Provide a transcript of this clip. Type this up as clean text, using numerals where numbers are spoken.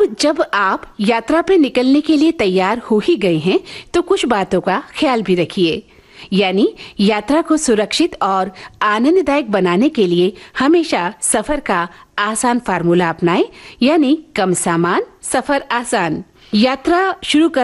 अब जब आप यात्रा पे निकलने के लिए तैयार हो ही गए हैं, तो कुछ बातों का ख्याल भी रखिए। यानी यात्रा को सुरक्षित और आनंददायक बनाने के लिए हमेशा सफर का आसान फार्मूला अपनाएं, यानी कम सामान, सफर आसान। यात्रा शुरू